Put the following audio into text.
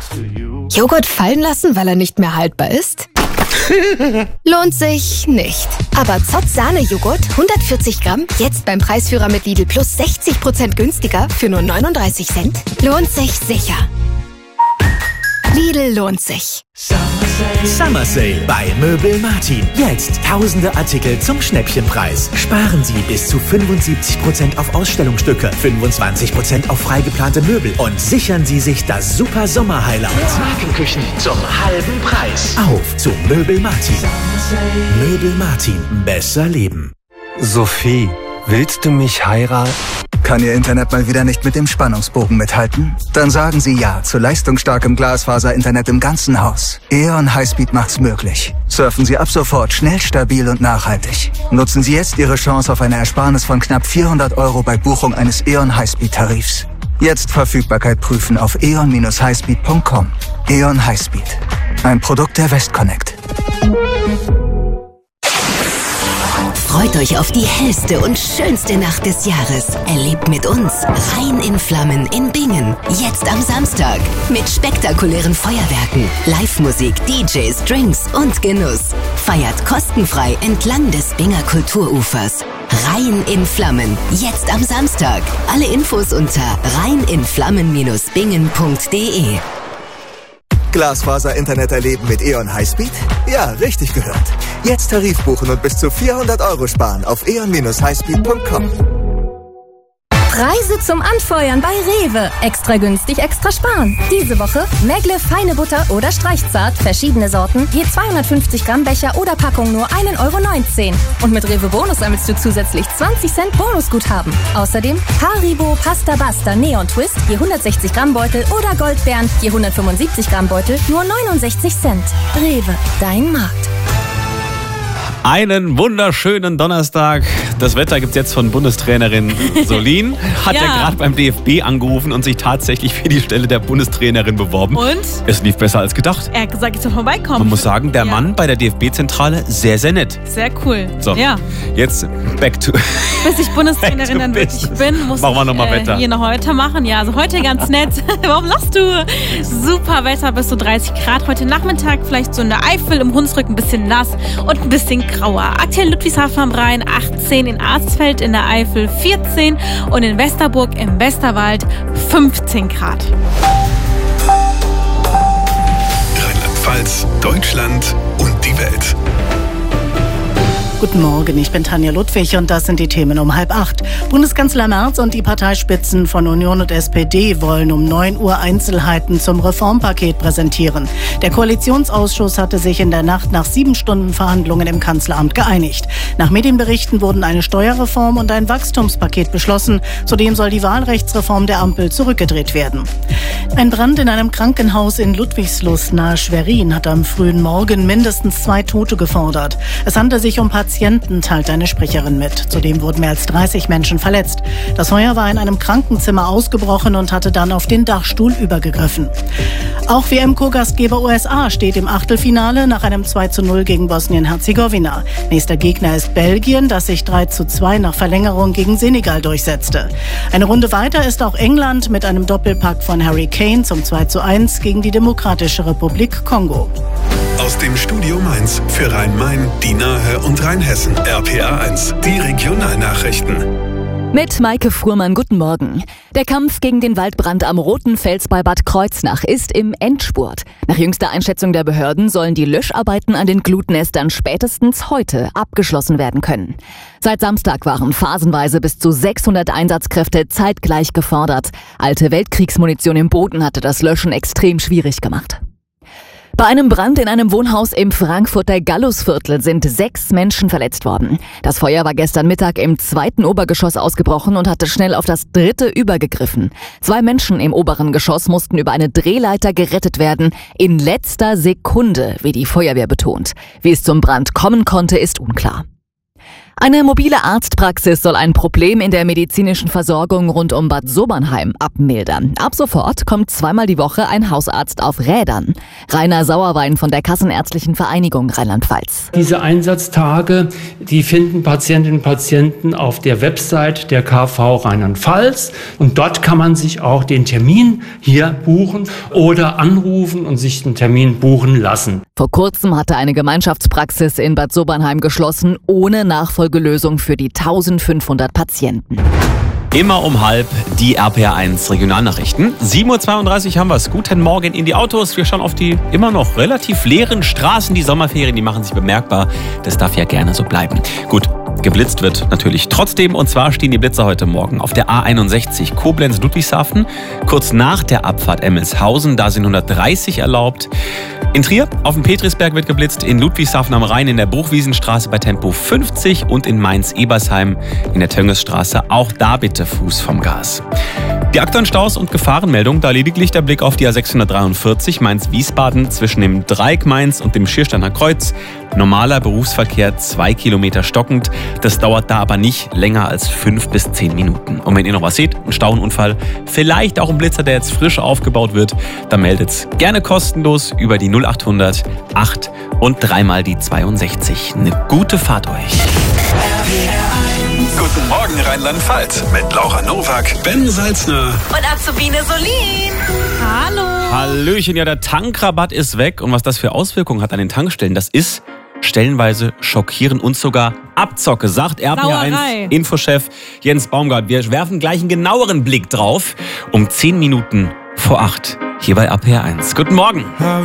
Joghurt fallen lassen, weil er nicht mehr haltbar ist? Lohnt sich nicht. Aber Zott Sahne-Joghurt, 140 Gramm, jetzt beim Preisführer mit Lidl Plus 60% günstiger für nur 39 Cent. Lohnt sich sicher. Lidl lohnt sich. Summer Sale bei Möbel Martin. Jetzt tausende Artikel zum Schnäppchenpreis. Sparen Sie bis zu 75% auf Ausstellungsstücke, 25% auf freigeplante Möbel und sichern Sie sich das super Sommer-Highlight. Markenküchen zum halben Preis. Auf zu Möbel Martin. Möbel Martin. Besser leben. Sophie, willst du mich heiraten? Kann Ihr Internet mal wieder nicht mit dem Spannungsbogen mithalten? Dann sagen Sie ja zu leistungsstarkem Glasfaser-Internet im ganzen Haus. E.ON Highspeed macht's möglich. Surfen Sie ab sofort schnell, stabil und nachhaltig. Nutzen Sie jetzt Ihre Chance auf eine Ersparnis von knapp 400 € bei Buchung eines E.ON Highspeed-Tarifs. Jetzt Verfügbarkeit prüfen auf eon-highspeed.com. E.ON Highspeed. Ein Produkt der Westconnect. Freut euch auf die hellste und schönste Nacht des Jahres. Erlebt mit uns Rhein in Flammen in Bingen. Jetzt am Samstag. Mit spektakulären Feuerwerken, Live-Musik, DJs, Drinks und Genuss. Feiert kostenfrei entlang des Binger Kulturufers. Rhein in Flammen. Jetzt am Samstag. Alle Infos unter rheininflammen-bingen.de. Glasfaser-Internet erleben mit E.ON Highspeed? Ja, richtig gehört. Jetzt Tarif buchen und bis zu 400 € sparen auf eon-highspeed.com. Preise zum Anfeuern bei Rewe. Extra günstig, extra sparen. Diese Woche Megle, feine Butter oder Streichzart, verschiedene Sorten, je 250 Gramm Becher oder Packung nur 1,19 €. Und mit Rewe Bonus sammelst du zusätzlich 20 Cent Bonusguthaben. Außerdem Haribo, Pasta Basta, Neon Twist, je 160 Gramm Beutel oder Goldbeeren, je 175 Gramm Beutel, nur 69 Cent. Rewe, dein Markt. Einen wunderschönen Donnerstag. Das Wetter gibt es jetzt von Bundestrainerin Solin. Hat ja gerade beim DFB angerufen und sich tatsächlich für die Stelle der Bundestrainerin beworben. Und? Es lief besser als gedacht. Er hat gesagt, ich soll vorbeikommen. Man muss sagen, der Mann bei der DFB-Zentrale, sehr, sehr nett. Sehr cool. So, jetzt back to... Bis ich Bundestrainerin dann wirklich bin, muss machen wir noch mal Wetter. Hier noch heute machen. Ja, also heute ganz nett. Warum lachst du? Super Wetter, bis zu 30 Grad. Heute Nachmittag vielleicht so in der Eifel, im Hunsrück ein bisschen nass und ein bisschen grauer. Aktuell Ludwigshafen am Rhein 18, in Arzfeld in der Eifel 14 und in Westerburg im Westerwald 15 Grad. Rheinland-Pfalz, Deutschland und die Welt. Guten Morgen, ich bin Tanja Ludwig und das sind die Themen um 7:30. Bundeskanzler Merz und die Parteispitzen von Union und SPD wollen um 9 Uhr Einzelheiten zum Reformpaket präsentieren. Der Koalitionsausschuss hatte sich in der Nacht nach 7 Stunden Verhandlungen im Kanzleramt geeinigt. Nach Medienberichten wurden eine Steuerreform und ein Wachstumspaket beschlossen. Zudem soll die Wahlrechtsreform der Ampel zurückgedreht werden. Ein Brand in einem Krankenhaus in Ludwigslust nahe Schwerin hat am frühen Morgen mindestens 2 Tote gefordert. Es handelt sich um Patienten, teilt eine Sprecherin mit. Zudem wurden mehr als 30 Menschen verletzt. Das Feuer war in einem Krankenzimmer ausgebrochen und hatte dann auf den Dachstuhl übergegriffen. Auch WM-Co-Gastgeber USA steht im Achtelfinale nach einem 2:0 gegen Bosnien-Herzegowina. Nächster Gegner ist Belgien, das sich 3:2 nach Verlängerung gegen Senegal durchsetzte. Eine Runde weiter ist auch England mit einem Doppelpack von Harry Kane zum 2:1 gegen die Demokratische Republik Kongo. Aus dem Studio Mainz für Rhein-Main, die Nahe und Rheinhessen. RPA 1, die Regionalnachrichten. Mit Maike Fuhrmann, guten Morgen. Der Kampf gegen den Waldbrand am Roten Fels bei Bad Kreuznach ist im Endspurt. Nach jüngster Einschätzung der Behörden sollen die Löscharbeiten an den Glutnestern spätestens heute abgeschlossen werden können. Seit Samstag waren phasenweise bis zu 600 Einsatzkräfte zeitgleich gefordert. Alte Weltkriegsmunition im Boden hatte das Löschen extrem schwierig gemacht. Bei einem Brand in einem Wohnhaus im Frankfurter Gallusviertel sind 6 Menschen verletzt worden. Das Feuer war gestern Mittag im 2. Obergeschoss ausgebrochen und hatte schnell auf das 3. übergegriffen. 2 Menschen im oberen Geschoss mussten über eine Drehleiter gerettet werden. In letzter Sekunde, wie die Feuerwehr betont. Wie es zum Brand kommen konnte, ist unklar. Eine mobile Arztpraxis soll ein Problem in der medizinischen Versorgung rund um Bad Sobernheim abmildern. Ab sofort kommt zweimal die Woche ein Hausarzt auf Rädern. Rainer Sauerwein von der Kassenärztlichen Vereinigung Rheinland-Pfalz. Diese Einsatztage, die finden Patientinnen und Patienten auf der Website der KV Rheinland-Pfalz. Und dort kann man sich auch den Termin hier buchen oder anrufen und sich den Termin buchen lassen. Vor kurzem hatte eine Gemeinschaftspraxis in Bad Sobernheim geschlossen, ohne Nachfolgelösung für die 1500 Patienten. Immer um 12:30 die RPR1 Regionalnachrichten. 7:32 Uhr haben wir es. Guten Morgen in die Autos. Wir schauen auf die immer noch relativ leeren Straßen. Die Sommerferien, die machen sich bemerkbar. Das darf ja gerne so bleiben. Gut. Geblitzt wird natürlich trotzdem, und zwar stehen die Blitzer heute Morgen auf der A61 Koblenz-Ludwigshafen, kurz nach der Abfahrt Emmelshausen, da sind 130 erlaubt. In Trier auf dem Petrisberg wird geblitzt, in Ludwigshafen am Rhein in der Bruchwiesenstraße bei Tempo 50 und in Mainz-Ebersheim in der Töngesstraße, auch da bitte Fuß vom Gas. Die aktuellen Staus und Gefahrenmeldung, da lediglich der Blick auf die A643 Mainz-Wiesbaden zwischen dem Dreieck Mainz und dem Schiersteiner Kreuz. Normaler Berufsverkehr 2 Kilometer stockend. Das dauert da aber nicht länger als 5 bis 10 Minuten. Und wenn ihr noch was seht, ein Stauunfall, vielleicht auch ein Blitzer, der jetzt frisch aufgebaut wird, dann meldet's gerne kostenlos über die 0800 8 und dreimal die 62. Eine gute Fahrt euch. Guten Morgen Rheinland-Pfalz mit Laura Nowak, Ben Salzner und Azubine Solin. Hallo. Hallöchen, ja, der Tankrabatt ist weg. Und was das für Auswirkungen hat an den Tankstellen, das ist stellenweise schockierend und sogar Abzocke, sagt RPR1 Infochef Jens Baumgart. Wir werfen gleich einen genaueren Blick drauf um 10 Minuten vor 8 hier bei RPR1. Guten Morgen.